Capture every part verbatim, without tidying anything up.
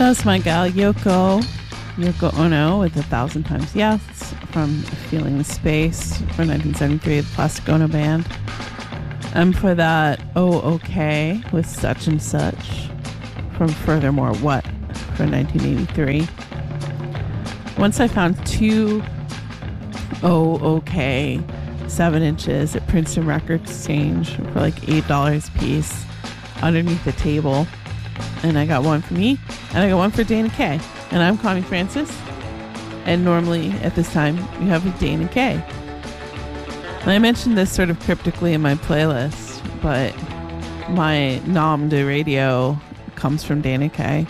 That's my gal Yoko, Yoko Ono with A Thousand Times Yes from Feeling the Space from nineteen seventy-three, the Plastic Ono Band. And for that, Oh Okay with Such and Such from Furthermore What from nineteen eighty-three. Once I found two Oh Okay seven inches at Princeton Record Exchange for like eight dollars a piece underneath the table. And I got one for me, and I got one for Dana Kay. And I'm Connie Francis. And normally at this time, you have a Dana Kay. And I mentioned this sort of cryptically in my playlist, but my nom de radio comes from Dana Kay.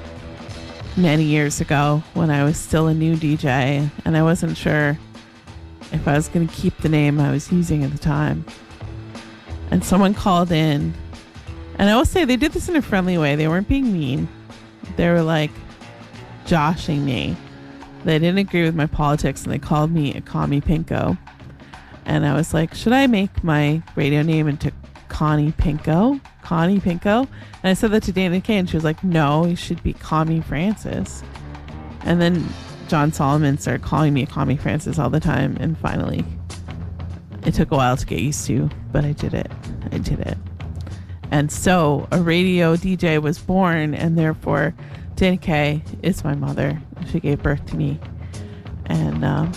Many years ago, when I was still a new D J, and I wasn't sure if I was going to keep the name I was using at the time. And someone called in. And I will say they did this in a friendly way. They weren't being mean. They were like joshing me. They didn't agree with my politics and they called me a commie pinko. And I was like, should I make my radio name into Connie Pinko? Connie Pinko? And I said that to Dana Kay and she was like, no, you should be Commie Francis. And then John Solomon started calling me a Commie Francis all the time. And finally, it took a while to get used to, but I did it. I did it. And so a radio D J was born, and therefore Dana Kay is my mother. She gave birth to me. And um,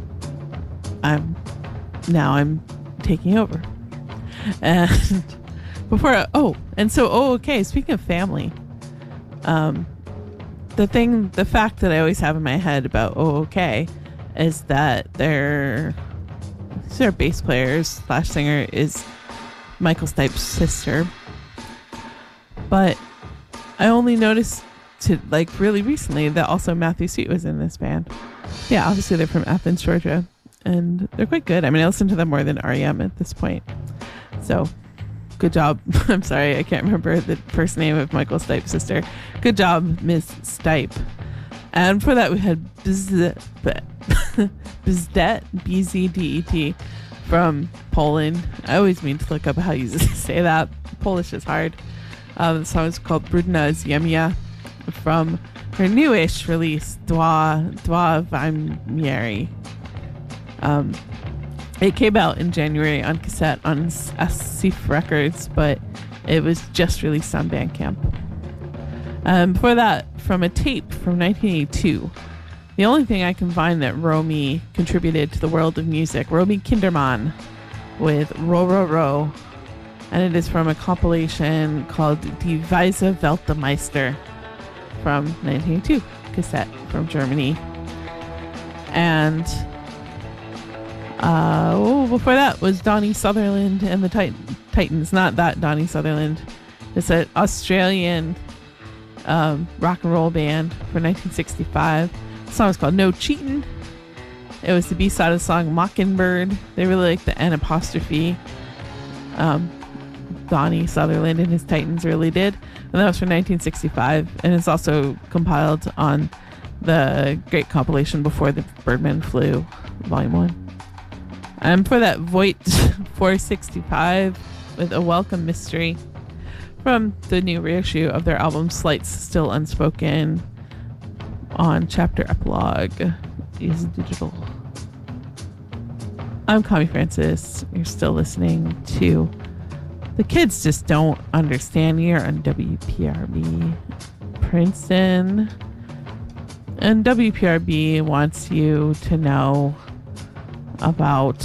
I'm now I'm taking over. And before, oh, and so, oh, okay, speaking of family, um, the thing, the fact that I always have in my head about Oh Okay is that their, their bass player slash singer is Michael Stipe's sister. But I only noticed to like really recently that also Matthew Sweet was in this band. Yeah, obviously they're from Athens, Georgia, and they're quite good. I mean, I listen to them more than R E M at this point. So good job. I'm sorry, I can't remember the first name of Michael Stipe's sister. Good job, Miss Stipe. And for that we had Bzdet, B Z D E T from Poland. I always mean to look up how you say that. Polish is hard. Um, the song is called Brudna Ziemia from her newish release, Dwa, Dwa Wymiary. Um, it came out in January on cassette on Asif Records, but it was just released on Bandcamp. Um, before that, from a tape from nineteen eighty-two, the only thing I can find that Romy contributed to the world of music, Romy Kinderman with Ro Ro Ro. And it is from a compilation called Die Weise Weltmeister from nineteen eighty-two, cassette from Germany. And uh, oh, before that was Donnie Sutherland and the Tit- Titans. Not that Donnie Sutherland. It's an Australian um, rock and roll band from nineteen sixty-five. The song is called No Cheatin'. It was the B-side of the song Mockingbird. They really like the N apostrophe. Um, Donnie Sutherland and his Titans really did. And that was from nineteen sixty-five. And it's also compiled on the great compilation Before the Birdman Flew, Volume one. And for that, Voight four sixty-five with A Welcome Mystery from the new reissue of their album Slights Still Unspoken on Chapter Epilogue is digital. I'm Connie Francis. You're still listening to The Kids Just Don't Understand here on W P R B Princeton. And W P R B wants you to know about...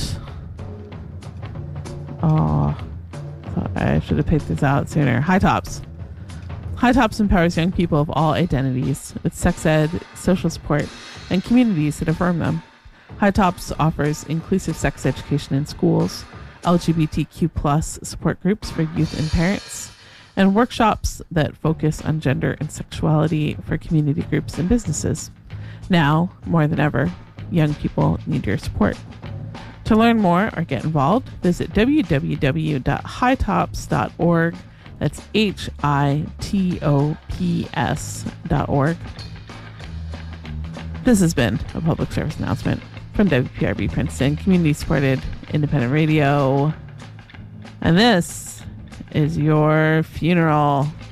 Oh, I should have picked this out sooner. High Tops. High Tops empowers young people of all identities with sex ed, social support, and communities that affirm them. High Tops offers inclusive sex education in schools, L G B T Q plus support groups for youth and parents, and workshops that focus on gender and sexuality for community groups and businesses. Now, more than ever, young people need your support. To learn more or get involved, visit w w w dot high tops dot org. That's H I T O P S dot org. This has been a public service announcement from W P R B Princeton, community-supported independent radio. And this is your funeral.